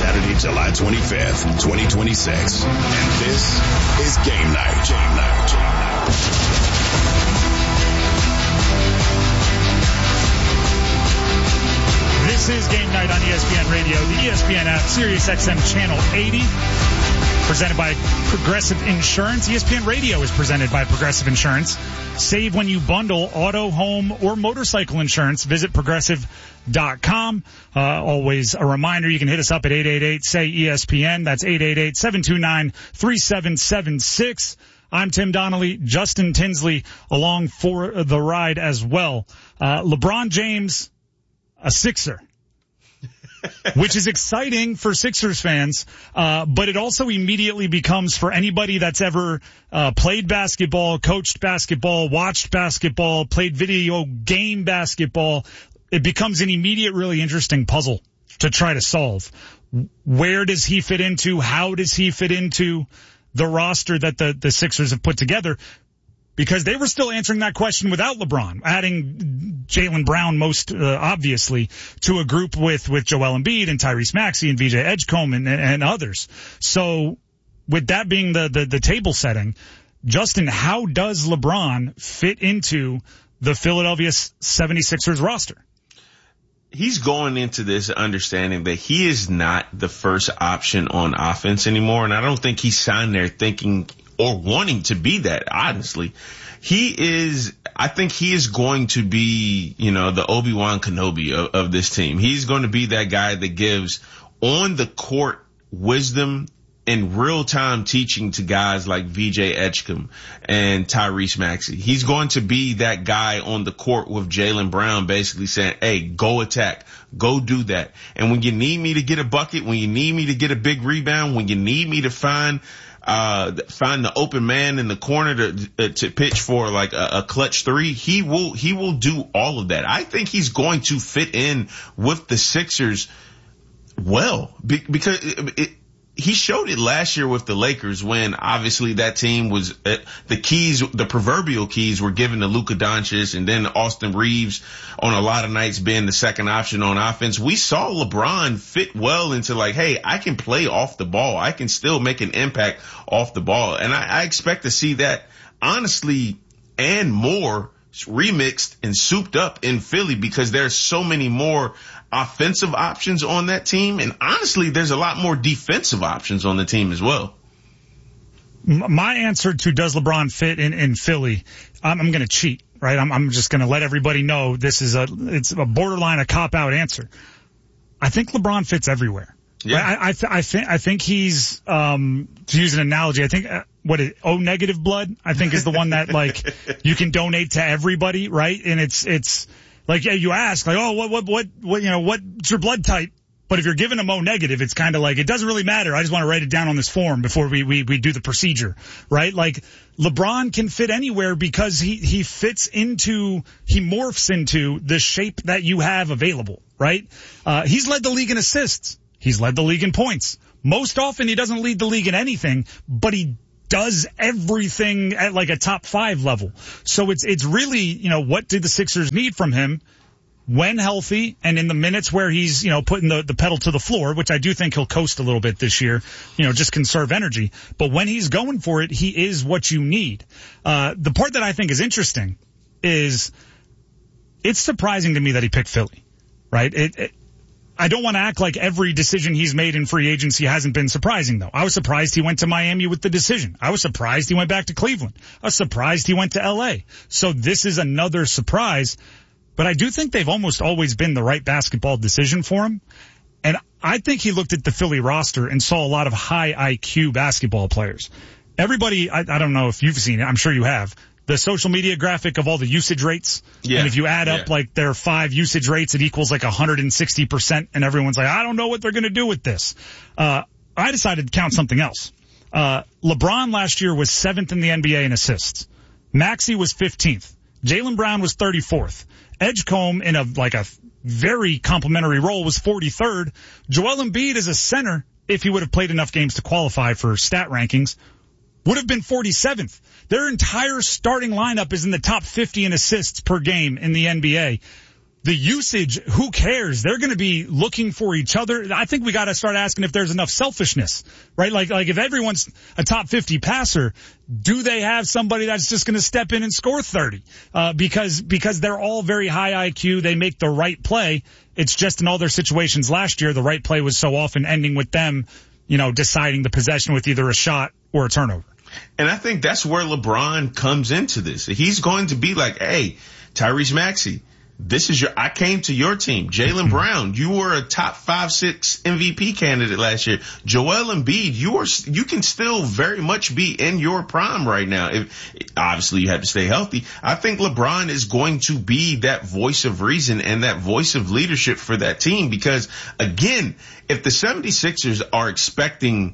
Saturday, July 25th, 2026. And this is Game Night. Game Night. Game Night. This is Game Night on ESPN Radio, the ESPN app, Sirius XM Channel 80, presented by Progressive Insurance. ESPN Radio is presented by Progressive Insurance. Save when you bundle auto, home, or motorcycle insurance. Visit Progressive.com. Always a reminder, you can hit us up at 888-SAY-ESPN. That's 888-729-3776. I'm Tim Donnelly, Justin Tinsley along for the ride as well. LeBron James, a Sixer, which is exciting for Sixers fans, but it also immediately becomes, for anybody that's ever played basketball, coached basketball, watched basketball, played video game basketball, it becomes an immediate, really interesting puzzle to try to solve. Where does he fit into? How does he fit into the roster that the Sixers have put together? Because they were still answering that question without LeBron, adding Jaylen Brown most obviously to a group with Joel Embiid and Tyrese Maxey and VJ Edgecombe and others. So with that being the table setting, Justin, how does LeBron fit into the Philadelphia 76ers roster? He's going into this understanding that he is not the first option on offense anymore, and I don't think he signed there thinking or wanting to be that, honestly. I think he is going to be, the Obi-Wan Kenobi of this team. He's going to be that guy that gives on the court wisdom and real-time teaching to guys like VJ Edgecombe and Tyrese Maxey. He's going to be that guy on the court with Jaylen Brown basically saying, hey, go attack, go do that. And when you need me to get a bucket, when you need me to get a big rebound, when you need me to find the open man in the corner to pitch for like a clutch three, he will do all of that. I think he's going to fit in with the Sixers well, because he showed it last year with the Lakers when obviously that team was the proverbial keys were given to Luka Doncic and then Austin Reeves on a lot of nights being the second option on offense. We saw LeBron fit well into like, hey, I can play off the ball. I can still make an impact off the ball. And I expect to see that honestly and more remixed and souped up in Philly because there's so many more offensive options on that team. And honestly, there's a lot more defensive options on the team as well. My answer to does LeBron fit in Philly, I'm going to cheat, right? I'm just going to let everybody know it's a borderline, a cop-out answer. I think LeBron fits everywhere. Yeah. I think he's, to use an analogy, I think, O negative blood, I think is the one that like you can donate to everybody, right? And it's like, yeah, you ask like, oh, what's your blood type? But if you're giving them O negative, it's kind of like, it doesn't really matter. I just want to write it down on this form before we do the procedure, right? Like LeBron can fit anywhere because he morphs into the shape that you have available, right? He's led the league in assists. He's led the league in points. Most often he doesn't lead the league in anything, but he does everything at like a top 5 level. So it's really, what do the Sixers need from him when healthy and in the minutes where he's, putting the pedal to the floor, which I do think he'll coast a little bit this year, just conserve energy. But when he's going for it, he is what you need. The part that I think is interesting is it's surprising to me that he picked Philly, right? I don't want to act like every decision he's made in free agency hasn't been surprising, though. I was surprised he went to Miami with the decision. I was surprised he went back to Cleveland. I was surprised he went to L.A. So this is another surprise. But I do think they've almost always been the right basketball decision for him. And I think he looked at the Philly roster and saw a lot of high IQ basketball players. Everybody, I don't know if you've seen it. I'm sure you have. The social media graphic of all the usage rates. Yeah. And if you add up like their 5 usage rates, it equals like 160%. And everyone's like, I don't know what they're going to do with this. I decided to count something else. LeBron last year was 7th in the NBA in assists. Maxey was 15th. Jaylen Brown was 34th. Edgecombe in a very complimentary role was 43rd. Joel Embiid as a center, if he would have played enough games to qualify for stat rankings, would have been 47th. Their entire starting lineup is in the top 50 in assists per game in the NBA. the usage, who cares? They're going to be looking for each other. I think we got to start asking if there's enough selfishness, right? Like if everyone's a top 50 passer, do they have somebody that's just going to step in and score 30? Because they're all very high IQ. They make the right play. It's just in all their situations last year, the right play was so often ending with them, deciding the possession with either a shot or a turnover. And I think that's where LeBron comes into this. He's going to be like, hey, Tyrese Maxey, I came to your team. Jaylen Brown, you were a top 5-6 MVP candidate last year. Joel Embiid, you can still very much be in your prime right now. Obviously you have to stay healthy. I think LeBron is going to be that voice of reason and that voice of leadership for that team because, again, if the 76ers are expecting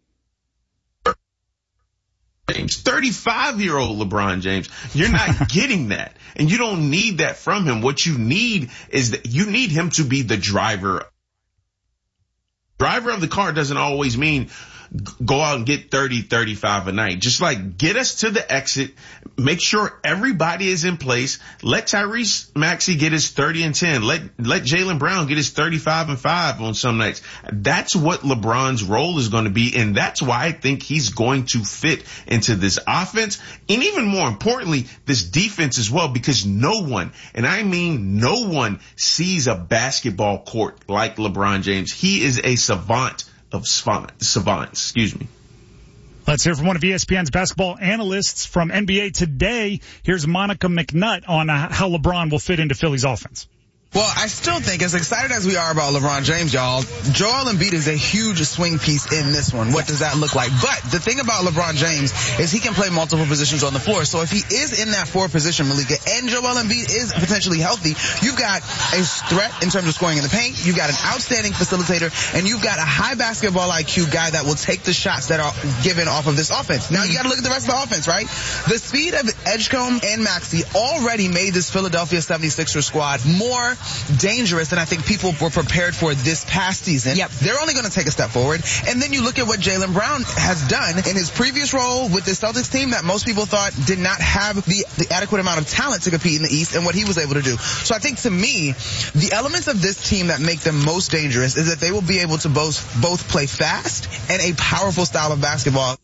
35-year-old LeBron James, you're not getting that. And you don't need that from him. What you need is that you need him to be the driver. Driver of the car doesn't always mean go out and get 30, 35 a night. Just like get us to the exit, make sure everybody is in place. Let Tyrese Maxey get his 30 and 10. Let Jaylen Brown get his 35 and 5 on some nights. That's what LeBron's role is going to be. And that's why I think he's going to fit into this offense. And even more importantly, this defense as well, because no one, and I mean no one, sees a basketball court like LeBron James. He is a savant of savants, excuse me. Let's hear from one of ESPN's basketball analysts from NBA Today. Here's Monica McNutt on how LeBron will fit into Philly's offense. Well, I still think, as excited as we are about LeBron James, y'all, Joel Embiid is a huge swing piece in this one. What does that look like? But the thing about LeBron James is he can play multiple positions on the floor. So if he is in that 4 position, Malika, and Joel Embiid is potentially healthy, you've got a threat in terms of scoring in the paint, you've got an outstanding facilitator, and you've got a high basketball IQ guy that will take the shots that are given off of this offense. Now, you got to look at the rest of the offense, right? The speed of Edgecombe and Maxey already made this Philadelphia 76ers squad more dangerous than I think people were prepared for this past season. Yep. They're only going to take a step forward. And then you look at what Jaylen Brown has done in his previous role with the Celtics team that most people thought did not have the adequate amount of talent to compete in the East and what he was able to do. So I think to me, the elements of this team that make them most dangerous is that they will be able to both play fast and a powerful style of basketball.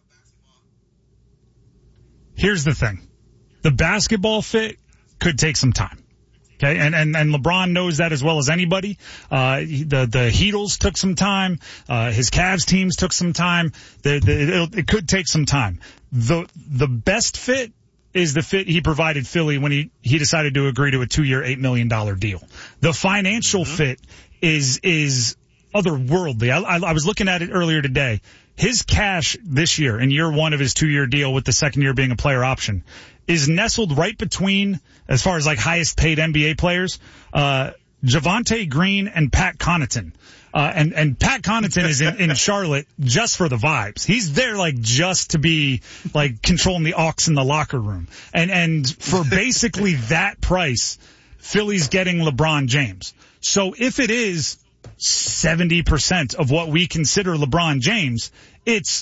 Here's the thing. The basketball fit could take some time. Okay, and LeBron knows that as well as anybody. The Heatles took some time. His Cavs teams took some time. It could take some time. The best fit is the fit he provided Philly when he decided to agree to a 2-year, $8 million deal. The financial fit is otherworldly. I was looking at it earlier today. His cash this year, in year 1 of his 2-year deal with the second year being a player option, is nestled right between, as far as like highest paid NBA players, Javonte Green and Pat Connaughton. And Pat Connaughton is in Charlotte just for the vibes. He's there like just to be like controlling the aux in the locker room. And for basically that price, Philly's getting LeBron James. So if it is 70% of what we consider LeBron James, it's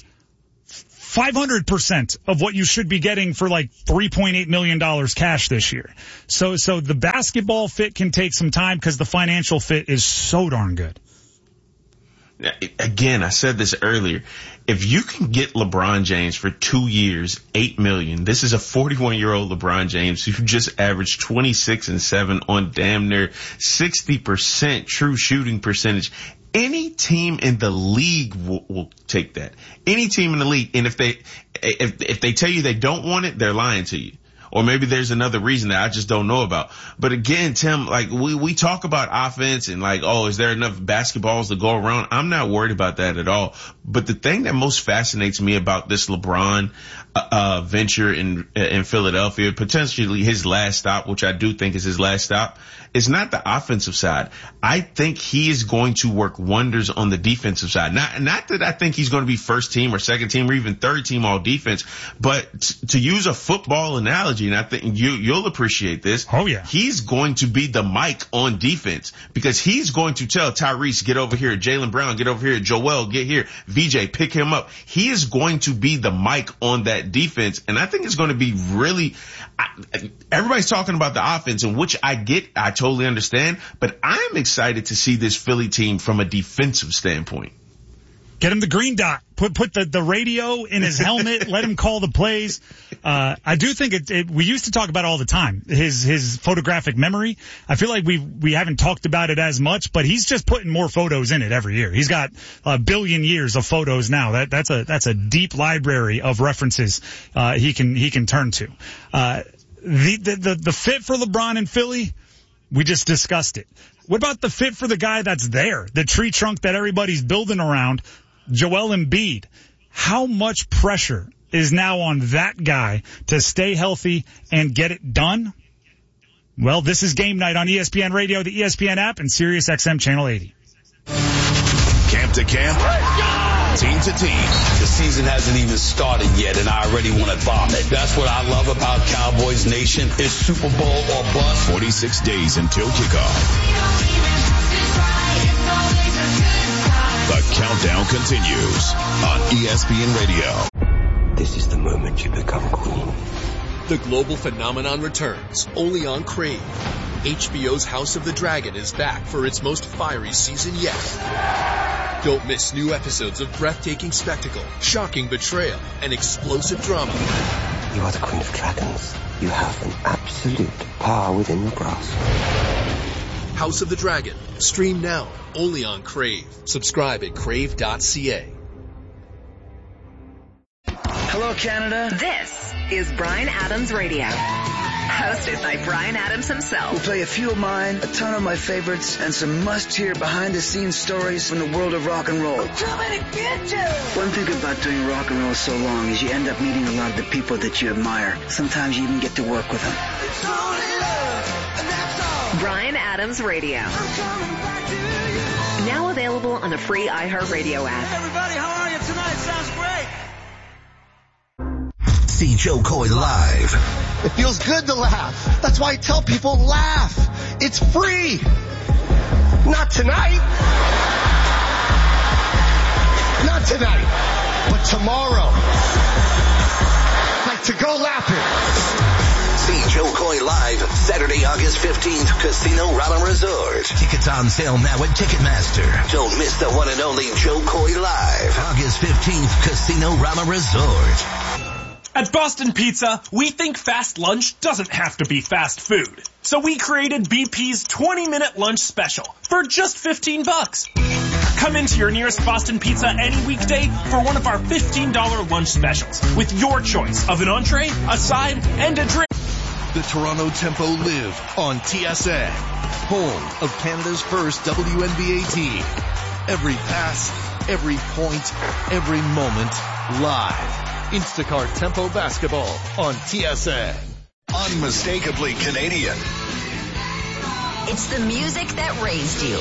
500% of what you should be getting for like $3.8 million cash this year. So the basketball fit can take some time because the financial fit is so darn good. Again, I said this earlier. If you can get LeBron James for 2 years, $8 million, this is a 41-year-old LeBron James who just averaged 26 and 7 on damn near 60% true shooting percentage. Any team in the league will take that. Any team in the league. And if they tell you they don't want it, they're lying to you. Or maybe there's another reason that I just don't know about. But again, Tim, like we talk about offense and like, oh, is there enough basketballs to go around? I'm not worried about that at all. But the thing that most fascinates me about this LeBron venture in Philadelphia, potentially his last stop, which I do think is his last stop, is not the offensive side. I think he is going to work wonders on the defensive side. Not that I think he's going to be first team or second team or even third team all defense, but to use a football analogy, and I think you'll appreciate this. Oh yeah. He's going to be the Mike on defense because he's going to tell Tyrese, get over here, Jaylen Brown, get over here, Joel, get here. BJ, pick him up. He is going to be the Mike on that defense. And I think it's going to be really, everybody's talking about the offense, and which I totally understand, but I'm excited to see this Philly team from a defensive standpoint. Get him the green dot. Put the radio in his helmet. Let him call the plays. I do think we used to talk about it all the time. His photographic memory. I feel like we haven't talked about it as much, but he's just putting more photos in it every year. He's got a billion years of photos now. That's a deep library of references he can turn to. The fit for LeBron in Philly, we just discussed it. What about the fit for the guy that's there? The tree trunk that everybody's building around, Joel Embiid. How much pressure is now on that guy to stay healthy and get it done? Well, this is Game Night on ESPN Radio, the ESPN app, and Sirius XM Channel 80. Camp to camp, team to team. The season hasn't even started yet, and I already want to vomit. That's what I love about Cowboys Nation. It's Super Bowl or bust. 46 days until kickoff. The countdown continues on ESPN Radio. This is the moment you become queen. The global phenomenon returns, only on Crave. HBO's House of the Dragon is back for its most fiery season yet. Don't miss new episodes of breathtaking spectacle, shocking betrayal, and explosive drama. You are the queen of dragons. You have an absolute power within your grasp. House of the Dragon. Stream now, only on Crave. Subscribe at crave.ca. Hello, Canada. This is Bryan Adams Radio. Hosted by Bryan Adams himself. We'll play a few of mine, a ton of my favorites, and some must-hear behind-the-scenes stories from the world of rock and roll. Too many bitches! One thing about doing rock and roll so long is you end up meeting a lot of the people that you admire. Sometimes you even get to work with them. It's only love, and that's all. Bryan Adams Radio. Now available on the free iHeartRadio app. Hey everybody, how are you tonight? Sounds great. See Joe Coy live. It feels good to laugh. That's why I tell people laugh. It's free. Not tonight. Not tonight. But tomorrow. Like to go laughing. See Joe Coy live Saturday, August 15th, Casino Rama Resort. Tickets on sale now at Ticketmaster. Don't miss the one and only Joe Coy live. August 15th, Casino Rama Resort. At Boston Pizza, we think fast lunch doesn't have to be fast food. So we created BP's 20-minute lunch special for just $15. Come into your nearest Boston Pizza any weekday for one of our $15 lunch specials with your choice of an entree, a side, and a drink. The Toronto Tempo live on TSN, home of Canada's first WNBA team. Every pass, every point, every moment, live. Instacart Tempo Basketball on TSN. Unmistakably Canadian. It's the music that raised you.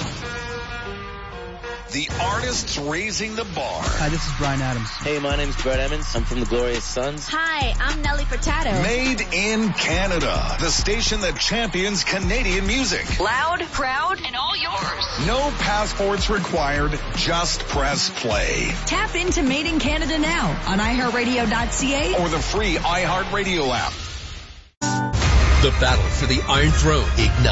The artists raising the bar. Hi, this is Bryan Adams. Hey, my name's Brett Emmons. I'm from the Glorious Sons. Hi, I'm Nelly Furtado. Made in Canada. The station that champions Canadian music. Loud, proud, and all yours. No passports required. Just press play. Tap into Made in Canada now on iHeartRadio.ca or the free iHeartRadio app. The battle for the Iron Throne ignites.